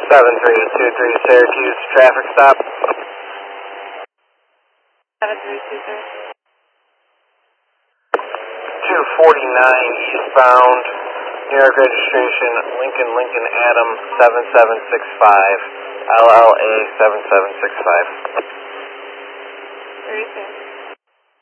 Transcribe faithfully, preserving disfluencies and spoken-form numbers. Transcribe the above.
seven three two three Syracuse, traffic stop. seven three two three. two forty-nine eastbound, New York registration, Lincoln Lincoln Adam seven seven six five, L L A seven seven six five. Very soon.